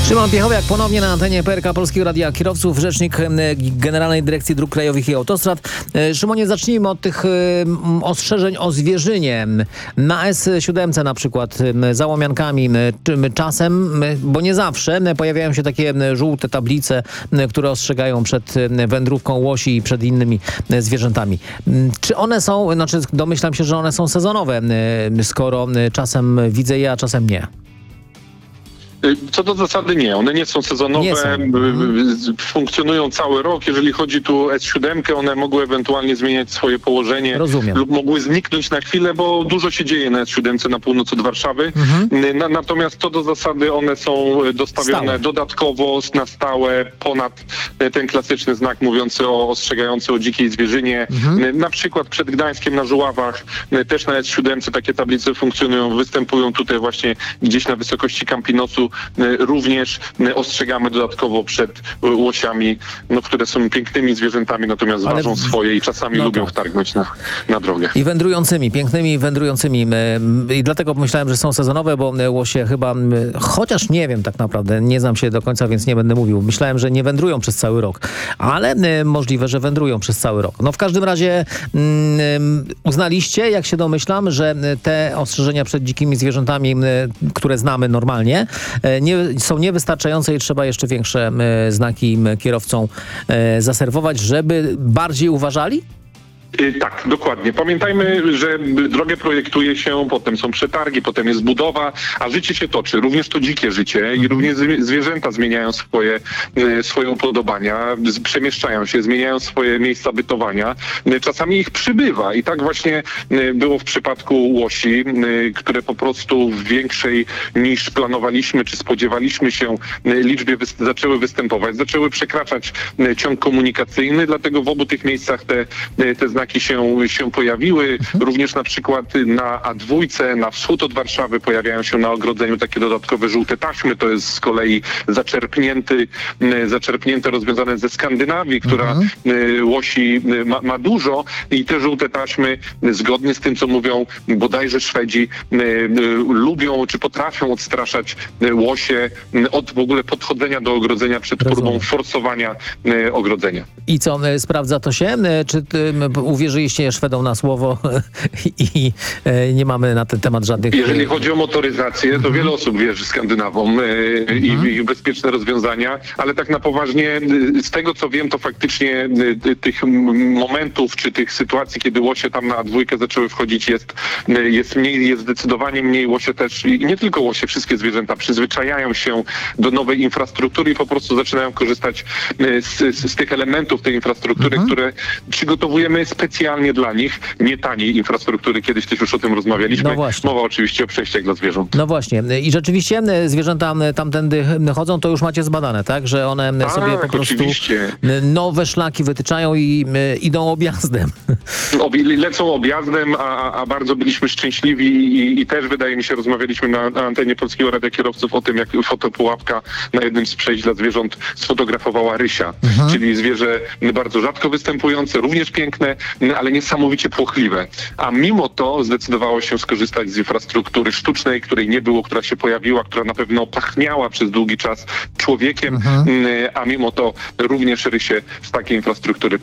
Szymon Piechowiak ponownie na antenie PRK Polskiego Radia Kierowców, rzecznik Generalnej Dyrekcji Dróg Krajowych i Autostrad. Szymonie, zacznijmy od tych ostrzeżeń o zwierzynie. Na S7 na przykład za Łomiankami czasem, bo nie zawsze, pojawiają się takie żółte tablice, które ostrzegają przed wędrówką łosi i przed innymi zwierzętami. Czy one są, domyślam się, że one są sezonowe, skoro czasem widzę je, a czasem nie? Co do zasady nie, one nie są sezonowe, funkcjonują cały rok. Jeżeli chodzi tu o S7, one mogły ewentualnie zmieniać swoje położenie. Rozumiem. Lub mogły zniknąć na chwilę, bo dużo się dzieje na S7 na północ od Warszawy. Natomiast co do zasady one są dostawione dodatkowo na stałe ponad ten klasyczny znak mówiący ostrzegający o dzikiej zwierzynie. Na przykład przed Gdańskiem na Żuławach też na S7 takie tablice funkcjonują, występują tutaj właśnie gdzieś na wysokości Campinosu. Również ostrzegamy dodatkowo przed łosiami, które są pięknymi zwierzętami, natomiast ważą swoje i czasami lubią wtargnąć na drogę. I wędrującymi, pięknymi wędrującymi. I dlatego myślałem, że są sezonowe, bo łosie chyba, chociaż nie wiem tak naprawdę, nie znam się do końca, więc nie będę mówił. Myślałem, że nie wędrują przez cały rok, ale możliwe, że wędrują przez cały rok. No w każdym razie uznaliście, jak się domyślam, że te ostrzeżenia przed dzikimi zwierzętami, które znamy normalnie, są niewystarczające i trzeba jeszcze większe znaki kierowcom zaserwować, żeby bardziej uważali? Tak, dokładnie. Pamiętajmy, że drogę projektuje się, potem są przetargi, potem jest budowa, a życie się toczy. Również to dzikie życie i również zwierzęta zmieniają swoje upodobania, przemieszczają się, zmieniają swoje miejsca bytowania. Czasami ich przybywa i tak właśnie było w przypadku łosi, które po prostu w większej niż planowaliśmy czy spodziewaliśmy się liczbie zaczęły występować, zaczęły przekraczać ciąg komunikacyjny, dlatego w obu tych miejscach te znaki się pojawiły. Również na przykład na A2, na wschód od Warszawy pojawiają się na ogrodzeniu takie dodatkowe żółte taśmy. To jest z kolei zaczerpnięte rozwiązane ze Skandynawii, która łosi ma dużo i te żółte taśmy zgodnie z tym, co mówią bodajże Szwedzi, lubią czy potrafią odstraszać łosie od w ogóle podchodzenia do ogrodzenia przed próbą forsowania ogrodzenia. I co, sprawdza to się? Czy uwierzyliście Szwedom na słowo i nie mamy na ten temat żadnych... Jeżeli chodzi o motoryzację, to wiele osób wierzy Skandynawom i bezpieczne rozwiązania, ale tak na poważnie, z tego co wiem, to faktycznie tych momentów, czy tych sytuacji, kiedy łosie tam na A2 zaczęły wchodzić, jest mniej, jest zdecydowanie mniej. Łosie też, i nie tylko łosie, wszystkie zwierzęta przyzwyczajają się do nowej infrastruktury i po prostu zaczynają korzystać z tych elementów tej infrastruktury, które przygotowujemy specjalnie dla nich, nie taniej infrastruktury. Kiedyś też już o tym rozmawialiśmy. No właśnie. Mowa oczywiście o przejściach dla zwierząt. No właśnie. I rzeczywiście zwierzęta tamtędy chodzą, to już macie zbadane, tak? Że one sobie po prostu nowe szlaki wytyczają i idą objazdem. Lecą objazdem, a bardzo byliśmy szczęśliwi i też wydaje mi się, rozmawialiśmy na antenie Polskiego Radia Kierowców o tym, jak fotopułapka na jednym z przejść dla zwierząt sfotografowała rysia, czyli zwierzę bardzo rzadko występujące, również piękne, ale niesamowicie płochliwe. A mimo to zdecydowało się skorzystać z infrastruktury sztucznej, której nie było, która się pojawiła, która na pewno pachniała przez długi czas człowiekiem, a mimo to również rysie z takiej infrastruktury